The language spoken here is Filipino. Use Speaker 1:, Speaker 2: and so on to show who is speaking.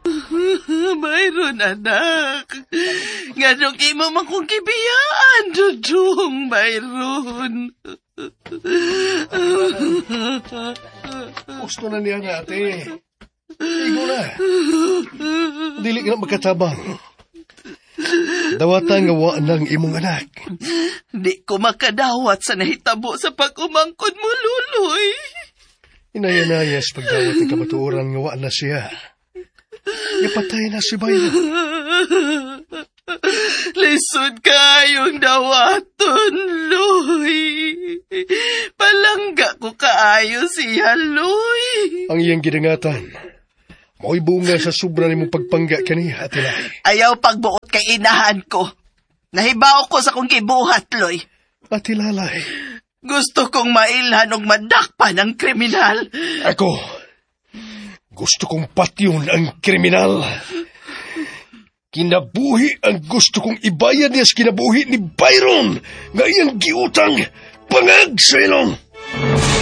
Speaker 1: Byron, anak. Nga nung imo man kong kibiyaan, Dudong, Byron.
Speaker 2: Gusto na niya na, ate. Igo na. Dili ka na magkatabang. Dawatan nga wa ng imong anak.
Speaker 1: Di ko makadawat sa nahitabo sa pag-umangkod mo, Luloy.
Speaker 2: Inayanayas pagdawat ng kamatuoran nga wa na siya. Napatay na si Byron.
Speaker 1: Lisod kayong dawaton, Loy. Palangga ko kaayo siya, Loy.
Speaker 2: Ang iyang gidangatan, mo'y bunga sa sobra ni mong pagpangga kaniya, Ate Lai.
Speaker 1: Ayaw pagbuot kay inahan ko. Nahibaw ko sa kong gibuhat, Loy.
Speaker 2: Ate Lalay.
Speaker 1: Gusto kong mailhan og madakpan ng kriminal.
Speaker 2: Ako, gusto kong patyon ang kriminal. Kinabuhi ang gusto kong ibayad niya sa kinabuhi ni Byron nga iyang giutang pangag sa ilong.